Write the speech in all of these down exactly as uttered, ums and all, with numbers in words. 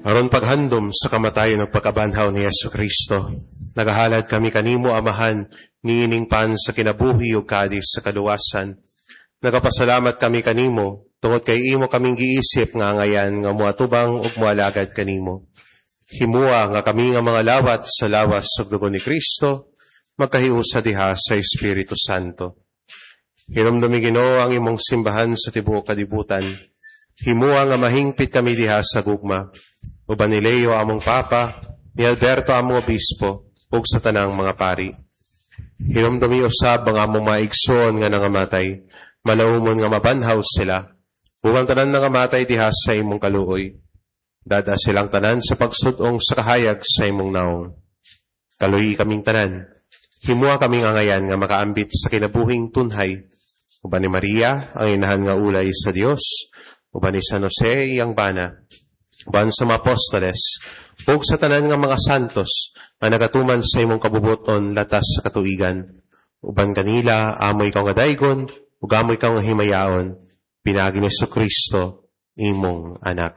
Aron paghandom sa kamatayon ng pagkabanhaw ni Yesu Kristo, nagahalad kami kanimo, Amahan, niining pan sa kinabuhi ug kadis sa kaluwasan. Nagapasalamat kami kanimo, tungod kay imo kaming giisip nga ngayan nga muatubang ug mualagad kanimo. Himua nga kami nga mga lawat sa lawas ug dugo ni Kristo, magkahiusa diha sa Espiritu Santo. Hinumdumi Ginoo ang imong simbahan sa tibuok kadibutan. Himua nga mahingpit kami diha sa gugma. Uban ni Leo among Papa, ni Alberto among Obispo, ug sa tanang mga pari. Hinumdumi usab ang among mga igsoon nga nangamatay, malaumon nga mabanhaw sila, ug ang tanan nangamatay diha sa imong kaluoy. Dada silang tanan sa pagsudong sa kahayag sa imong naong. Kaluyi kaming tanan, himua kaming angayan nga makaambit sa kinabuhing tunhay. Uban ni Maria, ang inahan nga ulay sa Dios, uban ni San Jose, iyang bana, uban sa mga apostoles, ug sa tanan nga mga santos, nga nagatuman sa imong kabubuton latas sa katuigan. Uban kanila, amoy ka nga daygon, ug amoy ka nga himayaon, pinagi ni Jesucristo, imong anak.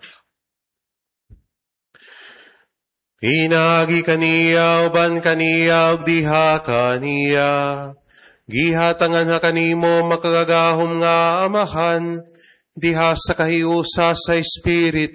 Pinagi kaniya, uban kaniya, ug diha kaniya, gihatangan ha kanimo makagagahom nga Amahan, diha sa kahiusa sa Espiritu